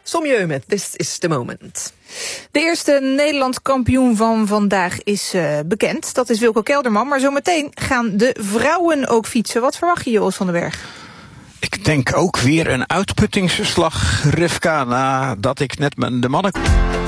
Sommieu met This is the Moment. De eerste Nederlands kampioen van vandaag is bekend. Dat is Wilco Kelderman. Maar zometeen gaan de vrouwen ook fietsen. Wat verwacht je, Jos van den Berg? Ik denk ook weer een uitputtingsslag, Rivka, nadat ik net de mannen...